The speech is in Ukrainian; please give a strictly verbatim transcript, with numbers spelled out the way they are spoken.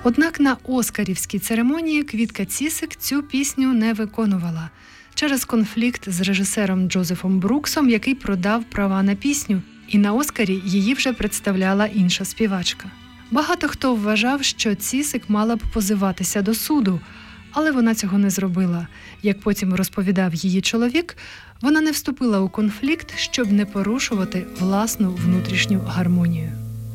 Однак на оскарівській церемонії Квітка Цісик цю пісню не виконувала через конфлікт з режисером Джозефом Бруксом, який продав права на пісню, і на Оскарі її вже представляла інша співачка. Багато хто вважав, що Цісик мала б позиватися до суду, але вона цього не зробила. Як потім розповідав її чоловік, вона не вступила у конфлікт, щоб не порушувати власну внутрішню гармонію.